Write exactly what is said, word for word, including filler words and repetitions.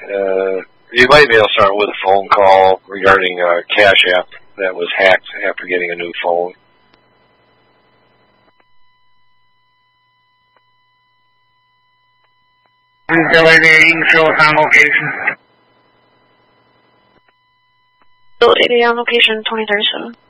Uh, you might be able to start with a phone call regarding uh, Cash App that was hacked after getting a new phone. Still eighty-eight, show us on location. Still eighty-eight on location, twenty thirty-seven.